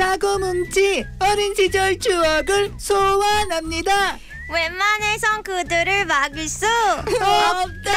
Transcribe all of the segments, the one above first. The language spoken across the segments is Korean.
사고 뭉치 어린 시절 추억을 소환합니다. 웬만해선 그들을 막을 수 없다.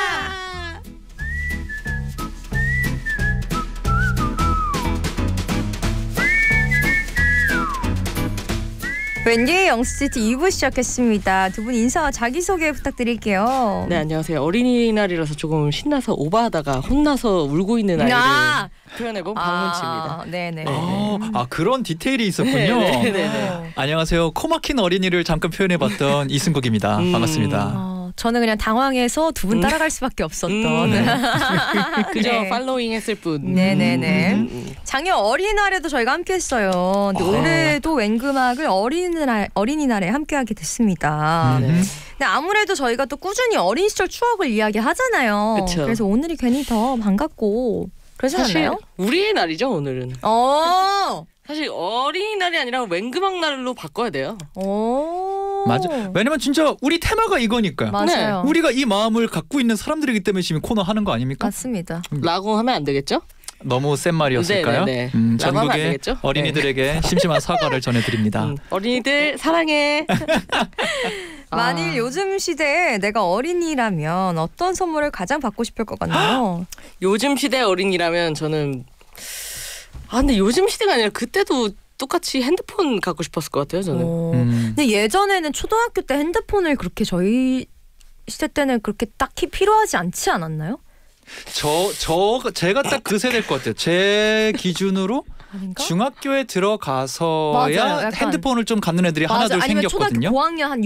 웬디의 영스트리트 2부 시작했습니다. 두 분 인사와 자기소개 부탁드릴게요. 네, 안녕하세요. 어린이날이라서 조금 신나서 오버하다가 혼나서 울고 있는 아이를 표현해본 박문치입니다. 네네. 그런 디테일이 있었군요. 네네네. 안녕하세요. 코막힌 어린이를 잠깐 표현해봤던 이승국입니다. 반갑습니다. 저는 그냥 당황해서 두 분 따라갈 수밖에 없었던. 그저 네. 팔로잉 했을 뿐. 네네네. 작년 어린이날에도 저희가 함께했어요. 근데 올해도 웬금악을 어린이날에 함께하게 됐습니다. 근데 아무래도 저희가 또 꾸준히 어린 시절 추억을 이야기하잖아요. 그쵸. 그래서 오늘이 괜히 더 반갑고 그러지 사실 않나요? 우리의 날이죠, 오늘은. 사실 어린이날이 아니라 웬금악 날로 바꿔야 돼요. 맞아. 왜냐면 진짜 우리 테마가 이거니까요. 맞아요. 우리가 이 마음을 갖고 있는 사람들이기 때문에 지금 코너 하는 거 아닙니까? 맞습니다. 라고 하면 안 되겠죠? 너무 센 말이었을까요? 네네네. 라고 하면 안 전국의 되겠죠? 어린이들에게 심심한 사과를 전해드립니다. 어린이들 사랑해. 만일 요즘 시대에 내가 어린이라면 어떤 선물을 가장 받고 싶을 것 같나요? 요즘 시대 어린이라면 저는 근데 요즘 시대가 아니라 그때도 똑같이 핸드폰 갖고 싶었을 것 같아요, 저는. 근데 예전에는 초등학교 때 핸드폰을 그렇게 저희 시대 때는 그렇게 딱히 필요하지 않지 않았나요? 제가 딱 그 세대일 것 같아요. 제 기준으로 아닌가? 중학교에 들어가서야 맞아요. 약간 핸드폰을 좀 갖는 애들이 맞아. 하나둘 아니면 생겼거든요. 초등학교 고학년 한